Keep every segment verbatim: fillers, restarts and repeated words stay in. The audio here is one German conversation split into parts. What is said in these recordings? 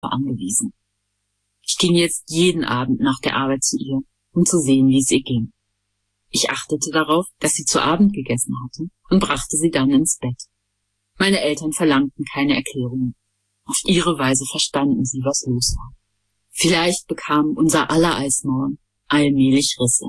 angewiesen. Ich ging jetzt jeden Abend nach der Arbeit zu ihr, um zu sehen, wie es ihr ging. Ich achtete darauf, dass sie zu Abend gegessen hatte und brachte sie dann ins Bett. Meine Eltern verlangten keine Erklärungen. Auf ihre Weise verstanden sie, was los war. Vielleicht bekam unser aller Eismauern allmählich Risse.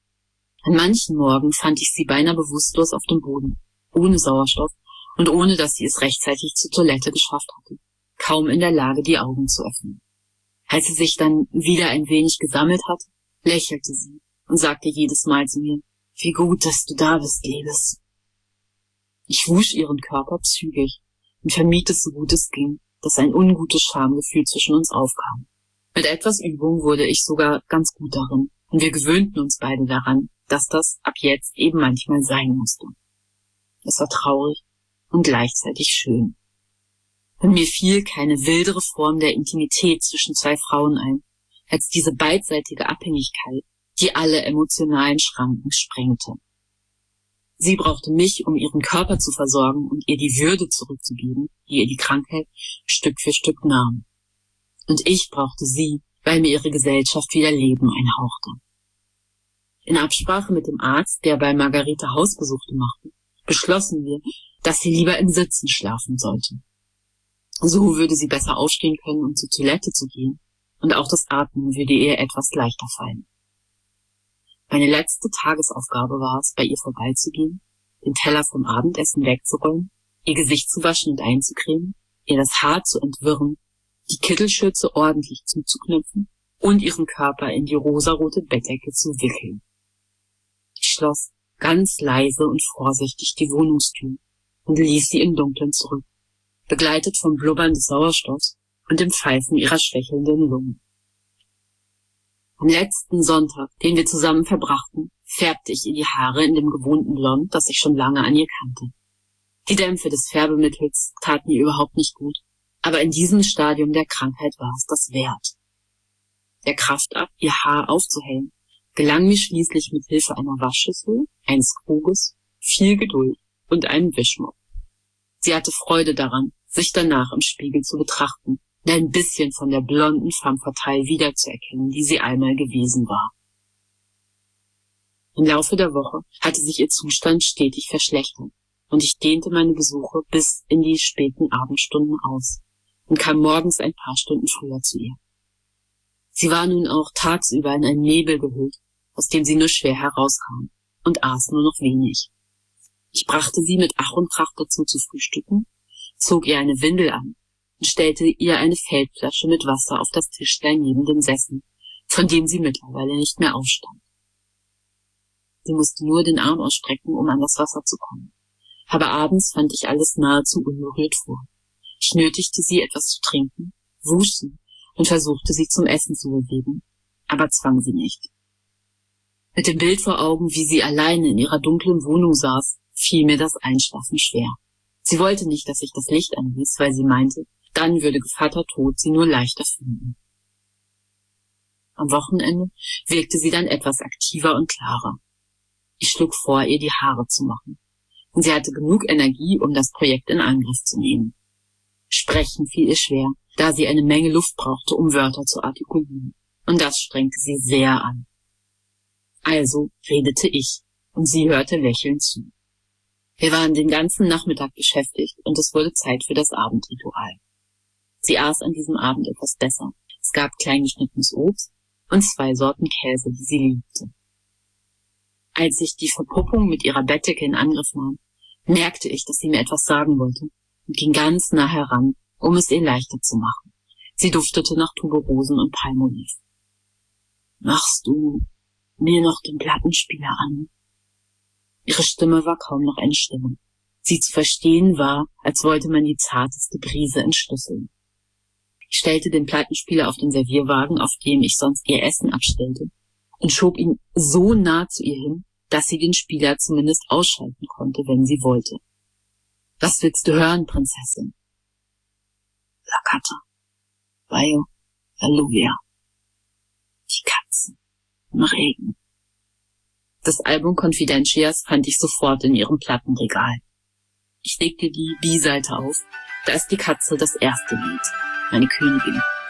An manchen Morgen fand ich sie beinahe bewusstlos auf dem Boden, ohne Sauerstoff und ohne, dass sie es rechtzeitig zur Toilette geschafft hatte, kaum in der Lage, die Augen zu öffnen. Als sie sich dann wieder ein wenig gesammelt hatte, lächelte sie und sagte jedes Mal zu mir, »Wie gut, dass du da bist, Liebes.« Ich wusch ihren Körper zügig und vermied es, so gut es ging, dass ein ungutes Schamgefühl zwischen uns aufkam. Mit etwas Übung wurde ich sogar ganz gut darin, und wir gewöhnten uns beide daran, dass das ab jetzt eben manchmal sein musste. Es war traurig und gleichzeitig schön. Und mir fiel keine wildere Form der Intimität zwischen zwei Frauen ein, als diese beidseitige Abhängigkeit, die alle emotionalen Schranken sprengte. Sie brauchte mich, um ihren Körper zu versorgen und ihr die Würde zurückzugeben, die ihr die Krankheit Stück für Stück nahm. Und ich brauchte sie, weil mir ihre Gesellschaft wieder Leben einhauchte. In Absprache mit dem Arzt, der bei Margarete Hausbesuche machte, beschlossen wir, dass sie lieber im Sitzen schlafen sollte. So würde sie besser aufstehen können, um zur Toilette zu gehen, und auch das Atmen würde ihr etwas leichter fallen. Meine letzte Tagesaufgabe war es, bei ihr vorbeizugehen, den Teller vom Abendessen wegzuräumen, ihr Gesicht zu waschen und einzucremen, ihr das Haar zu entwirren, die Kittelschürze ordentlich zuzuknöpfen und ihren Körper in die rosarote Bettdecke zu wickeln. Ich schloss ganz leise und vorsichtig die Wohnungstür und ließ sie im Dunkeln zurück, begleitet vom Blubbern des Sauerstoffs und dem Pfeifen ihrer schwächelnden Lungen. Am letzten Sonntag, den wir zusammen verbrachten, färbte ich ihr die Haare in dem gewohnten Blond, das ich schon lange an ihr kannte. Die Dämpfe des Färbemittels taten ihr überhaupt nicht gut, aber in diesem Stadium der Krankheit war es das wert. Der Kraft ab, ihr Haar aufzuhellen, gelang mir schließlich mit Hilfe einer Waschschüssel, eines Kruges, viel Geduld und einem Wischmopp. Sie hatte Freude daran, sich danach im Spiegel zu betrachten und ein bisschen von der blonden femme fatale wiederzuerkennen, die sie einmal gewesen war. Im Laufe der Woche hatte sich ihr Zustand stetig verschlechtert und ich dehnte meine Besuche bis in die späten Abendstunden aus und kam morgens ein paar Stunden früher zu ihr. Sie war nun auch tagsüber in einen Nebel gehüllt, aus dem sie nur schwer herauskam, und aß nur noch wenig. Ich brachte sie mit Ach und Krach dazu zu frühstücken, zog ihr eine Windel an und stellte ihr eine Feldflasche mit Wasser auf das Tischlein neben dem Sessel, von dem sie mittlerweile nicht mehr aufstand. Sie musste nur den Arm ausstrecken, um an das Wasser zu kommen. Aber abends fand ich alles nahezu unberührt vor. Ich nötigte sie, etwas zu trinken, wusch sie und versuchte sie zum Essen zu bewegen, aber zwang sie nicht. Mit dem Bild vor Augen, wie sie alleine in ihrer dunklen Wohnung saß, fiel mir das Einschlafen schwer. Sie wollte nicht, dass ich das Licht anließ, weil sie meinte, dann würde Gevatter Tod sie nur leichter finden. Am Wochenende wirkte sie dann etwas aktiver und klarer. Ich schlug vor, ihr die Haare zu machen, und sie hatte genug Energie, um das Projekt in Angriff zu nehmen. Sprechen fiel ihr schwer, da sie eine Menge Luft brauchte, um Wörter zu artikulieren, und das strengte sie sehr an. Also redete ich, und sie hörte lächelnd zu. Wir waren den ganzen Nachmittag beschäftigt, und es wurde Zeit für das Abendritual. Sie aß an diesem Abend etwas besser. Es gab kleingeschnittenes Obst und zwei Sorten Käse, die sie liebte. Als ich die Verpuppung mit ihrer Bettdecke in Angriff nahm, merkte ich, dass sie mir etwas sagen wollte, und ging ganz nah heran, um es ihr leichter zu machen. Sie duftete nach Tuberosen und Palmolive. »Machst du mir noch den Plattenspieler an?« Ihre Stimme war kaum noch eine Stimme. Sie zu verstehen war, als wollte man die zarteste Brise entschlüsseln. Ich stellte den Plattenspieler auf den Servierwagen, auf dem ich sonst ihr Essen abstellte, und schob ihn so nah zu ihr hin, dass sie den Spieler zumindest ausschalten konnte, wenn sie wollte. »Was willst du hören, Prinzessin?« »La Cata, Baio, la Lluvia. Die Katzen im Regen.« Das Album Confidentias fand ich sofort in ihrem Plattenregal. Ich legte die B-Seite auf Da ist die Katze das erste Lied, meine Königin.